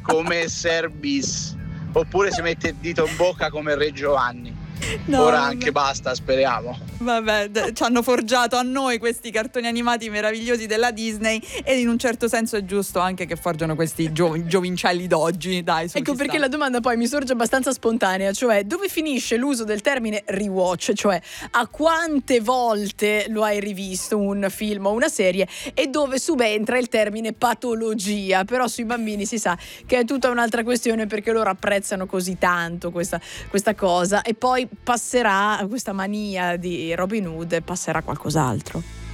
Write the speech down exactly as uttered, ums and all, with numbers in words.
come Serbis, oppure si mette il dito in bocca come Re Giovanni. No, Ora vabbè. anche basta, speriamo. Vabbè, d- ci hanno forgiato a noi questi cartoni animati meravigliosi della Disney, e in un certo senso è giusto anche che forgiano questi gio- giovincelli d'oggi. Dai, su, Ecco ci perché sta. la domanda poi mi sorge abbastanza spontanea, cioè dove finisce l'uso del termine rewatch, cioè a quante volte lo hai rivisto un film o una serie, e dove subentra il termine patologia. Però sui bambini si sa che è tutta un'altra questione, perché loro apprezzano così tanto questa, questa cosa, e poi passerà questa mania di Robin Hood e passerà qualcos'altro.